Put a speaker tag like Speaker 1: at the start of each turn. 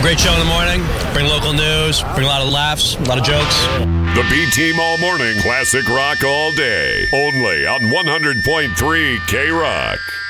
Speaker 1: Great show in the morning. Bring local news. Bring a lot of laughs, a lot of jokes.
Speaker 2: The B-Team All Morning. Classic rock all day. Only on 100.3 K-Rock.